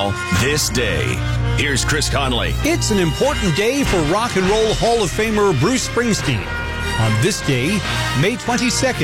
This day. Here's Chris Conley. It's an important day for Rock and Roll Hall of Famer Bruce Springsteen. On this day, May 22nd.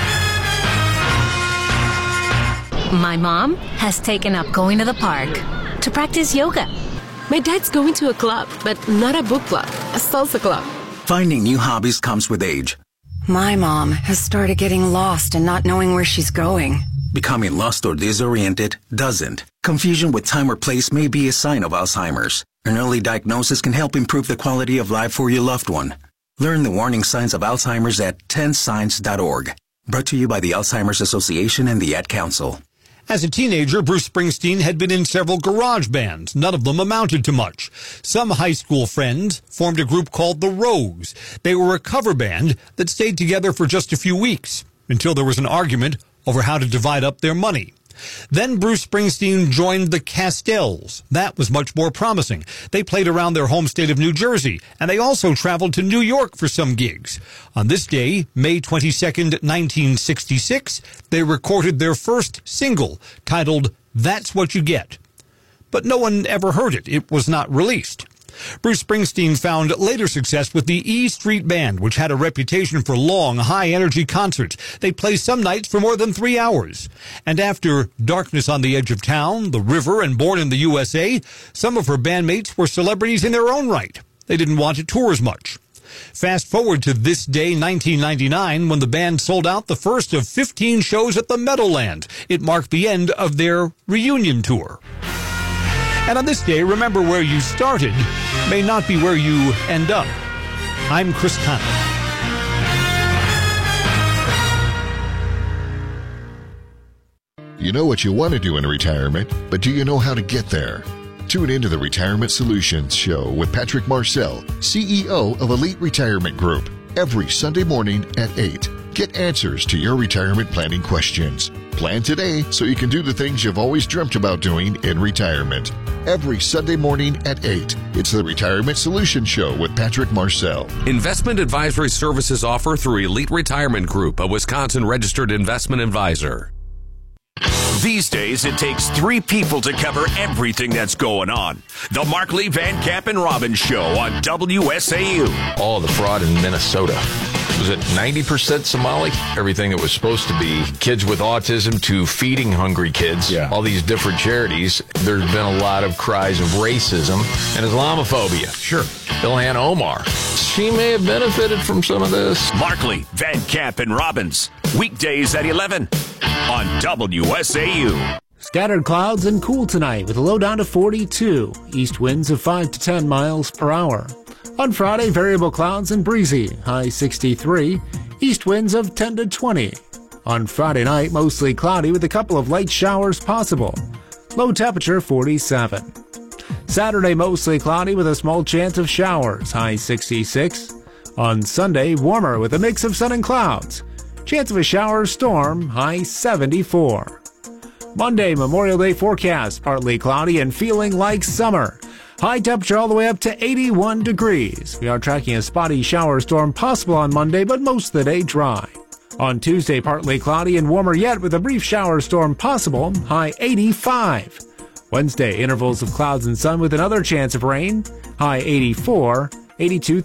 My mom has taken up going to the park to practice yoga. My dad's going to a club, but not a book club, a salsa club. Finding new hobbies comes with age. My mom has started getting lost and not knowing where she's going. Becoming lost or disoriented doesn't. Confusion with time or place may be a sign of Alzheimer's. An early diagnosis can help improve the quality of life for your loved one. Learn the warning signs of Alzheimer's at 10signs.org. Brought to you by the Alzheimer's Association and the Ad Council. As a teenager, Bruce Springsteen had been in several garage bands. None of them amounted to much. Some high school friends formed a group called the Rogues. They were a cover band that stayed together for just a few weeks until there was an argument over how to divide up their money. Then Bruce Springsteen joined the Castells. That was much more promising. They played around their home state of New Jersey, and they also traveled to New York for some gigs. On this day, May 22nd, 1966, they recorded their first single, titled That's What You Get. But no one ever heard it. It was not released. Bruce Springsteen found later success with the E Street Band, which had a reputation for long, high-energy concerts. They played some nights for more than 3 hours. And after Darkness on the Edge of Town, The River, and Born in the USA, some of her bandmates were celebrities in their own right. They didn't want to tour as much. Fast forward to this day, 1999, when the band sold out the first of 15 shows at the Meadowland. It marked the end of their reunion tour. And on this day, remember where you started may not be where you end up. I'm Chris Conley. You know what you want to do in retirement, but do you know how to get there? Tune into the Retirement Solutions Show with Patrick Marcel, CEO of Elite Retirement Group, every Sunday morning at 8. Get answers to your retirement planning questions. Plan today so you can do the things you've always dreamt about doing in retirement. Every Sunday morning at 8. It's the Retirement Solutions Show with Patrick Marcel. Investment advisory services offered through Elite Retirement Group, a Wisconsin-registered investment advisor. These days, it takes 3 people to cover everything that's going on. The Markley, Van Camp, and Robbins Show on WSAU. All the fraud in Minnesota. Was it 90% Somali? Everything that was supposed to be kids with autism to feeding hungry kids. Yeah. All these different charities. There's been a lot of cries of racism and Islamophobia. Sure. Ilhan Omar. She may have benefited from some of this. Markley, Van Camp, and Robbins. Weekdays at 11 on WSAU. Scattered clouds and cool tonight with a low down to 42. East winds of 5 to 10 miles per hour. On Friday, variable clouds and breezy, high 63, east winds of 10 to 20. On Friday night, mostly cloudy with a couple of light showers possible, low temperature 47. Saturday, mostly cloudy with a small chance of showers, high 66. On Sunday, warmer with a mix of sun and clouds, chance of a shower or storm, high 74. Monday, Memorial Day forecast, partly cloudy and feeling like summer. High temperature all the way up to 81 degrees. We are tracking a spotty shower storm possible on Monday, but most of the day dry. On Tuesday, partly cloudy and warmer yet with a brief shower storm possible, high 85. Wednesday, intervals of clouds and sun with another chance of rain, high 84, 82